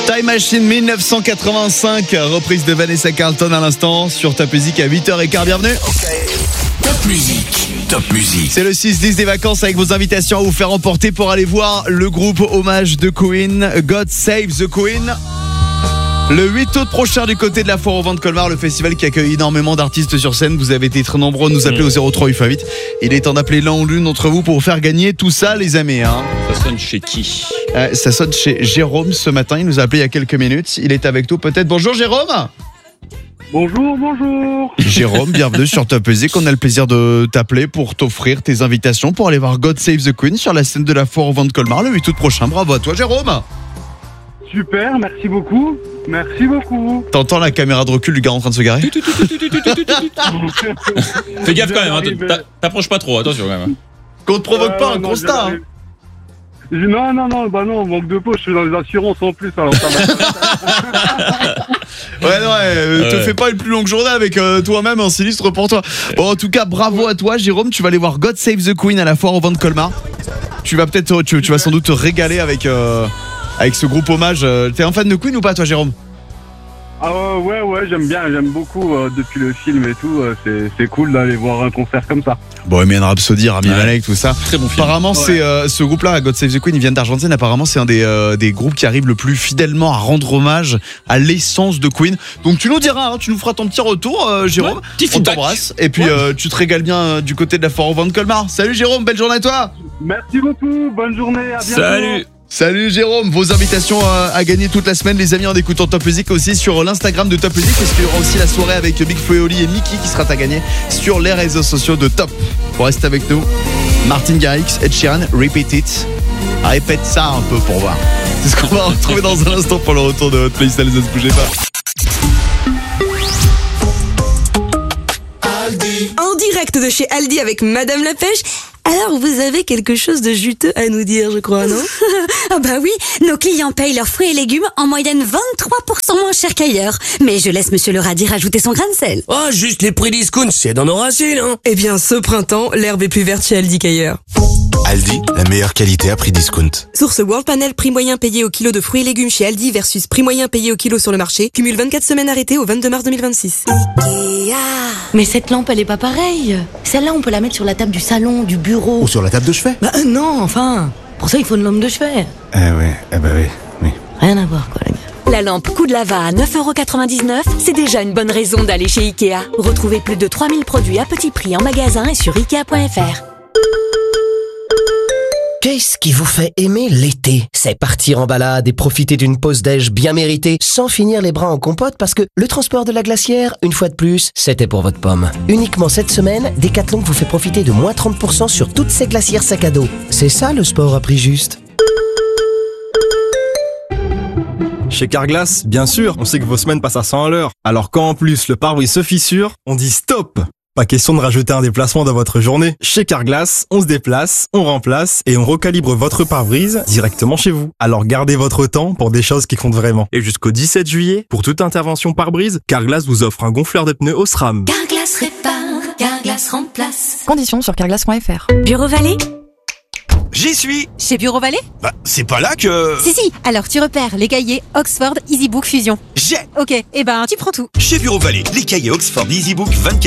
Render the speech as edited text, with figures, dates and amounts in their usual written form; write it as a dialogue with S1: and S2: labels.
S1: Time Machine 1985, reprise de Vanessa Carlton à l'instant sur Top Music à 8h15. Bienvenue.
S2: Top Music. Top Music.
S1: C'est le 6-10 des vacances avec vos invitations à vous faire emporter pour aller voir le groupe hommage de Queen, God Save the Queen. Le 8 août prochain du côté de la Foire au Vent de Colmar, le festival qui accueille énormément d'artistes sur scène. Vous avez été très nombreux à nous appeler au 03 888. Il est temps d'appeler l'un ou l'une d'entre vous pour vous faire gagner tout ça, les amis.
S3: Ça sonne chez qui?
S1: Ça sonne chez Jérôme ce matin. Il nous a appelé il y a quelques minutes. Il est avec nous peut-être. Bonjour Jérôme.
S4: Bonjour.
S1: Jérôme, bienvenue sur Top Music. On a le plaisir de t'appeler pour t'offrir tes invitations pour aller voir God Save the Queen sur la scène de la Foire au Vent de Colmar le 8 août prochain. Bravo à toi Jérôme.
S4: Super, merci beaucoup. Merci beaucoup.
S1: T'entends la caméra de recul du gars en train de se garer?
S3: Fais gaffe quand même, hein, t'approches pas trop, attention quand même.
S1: Qu'on te provoque pas un constat.
S4: Non, manque de peau, je suis dans les assurances en plus, alors ça va.
S1: Te fais pas une plus longue journée avec toi-même, un sinistre pour toi. Bon, en tout cas, bravo à toi Jérôme, tu vas aller voir God Save the Queen à la Foire au Vent de Colmar. Tu vas peut-être, tu vas sans doute te régaler avec ce groupe hommage. T'es un fan de Queen ou pas toi Jérôme?
S4: Ah ouais, j'aime beaucoup depuis le film et tout, c'est cool d'aller voir un concert comme ça.
S1: Bohemian Rhapsody, Rami Malek, tout ça.
S3: Très bon film.
S1: Apparemment, c'est ce groupe-là, God Save the Queen, ils viennent d'Argentine. Apparemment, c'est un des groupes qui arrive le plus fidèlement à rendre hommage à l'essence de Queen. Donc, tu nous diras, tu nous feras ton petit retour, Jérôme.
S3: Petit
S1: On
S3: feedback.
S1: t'embrasse. Et puis, tu te régales bien du côté de la Foire au Vent de Colmar. Salut Jérôme, belle journée à toi.
S4: Merci beaucoup, bonne journée, à bientôt.
S1: Salut Jérôme, vos invitations à gagner toute la semaine les amis en écoutant Top Music aussi sur l'Instagram de Top Music parce qu'il y aura aussi la soirée avec Big Flo et Oli et Mickey qui sera à gagner sur les réseaux sociaux de Top. Pour rester avec nous, Martin Garrix, Ed Sheeran, Repeat It. Répète ça un peu pour voir. C'est ce qu'on va retrouver dans un instant pour le retour de votre playlist, allez, ne bougez pas.
S5: En direct de chez Aldi avec Madame la Pêche. Alors, vous avez quelque chose de juteux à nous dire, je crois, non?
S6: Ah bah oui, nos clients payent leurs fruits et légumes en moyenne 23% moins cher qu'ailleurs. Mais je laisse Monsieur le radis rajouter son grain de sel.
S7: Oh, juste les prix discount, c'est dans nos racines, hein.
S5: Eh bien, ce printemps, l'herbe est plus verte chez Aldi qu'ailleurs.
S2: Aldi, la meilleure qualité à prix discount.
S5: Source World Panel, prix moyen payé au kilo de fruits et légumes chez Aldi versus prix moyen payé au kilo sur le marché. Cumule 24 semaines arrêtées au 22 mars 2026.
S6: Mais cette lampe, elle est pas pareille. Celle-là, on peut la mettre sur la table du salon, du bureau.
S8: Ou sur la table de chevet.
S6: Bah non, enfin. Pour ça, il faut une lampe de chevet.
S8: Oui.
S6: Rien à voir, quoi, les gars. La lampe coup de lava à 9,99€, c'est déjà une bonne raison d'aller chez Ikea. Retrouvez plus de 3000 produits à petit prix en magasin et sur Ikea.fr.
S7: Qu'est-ce qui vous fait aimer l'été? C'est partir en balade et profiter d'une pause déj bien méritée sans finir les bras en compote parce que le transport de la glacière, une fois de plus, c'était pour votre pomme. Uniquement cette semaine, Decathlon vous fait profiter de moins 30% sur toutes ces glacières sac à dos. C'est ça le sport à prix juste.
S9: Chez Carglass, bien sûr, on sait que vos semaines passent à 100 à l'heure. Alors quand en plus le pare-brise se fissure, on dit stop! Pas question de rajouter un déplacement dans votre journée. Chez Carglass, on se déplace, on remplace et on recalibre votre pare-brise directement chez vous. Alors gardez votre temps pour des choses qui comptent vraiment. Et jusqu'au 17 juillet, pour toute intervention pare-brise, Carglass vous offre un gonfleur de pneus Osram.
S6: Carglass répare, Carglass remplace.
S10: Conditions sur carglass.fr.
S6: Bureau Vallée?
S2: J'y suis.
S10: Chez Bureau Vallée?
S2: Bah, c'est pas là que...
S10: Si, alors tu repères les cahiers Oxford EasyBook Fusion.
S2: J'ai.
S10: Ok, tu prends tout.
S2: Chez Bureau Vallée, les cahiers Oxford EasyBook 24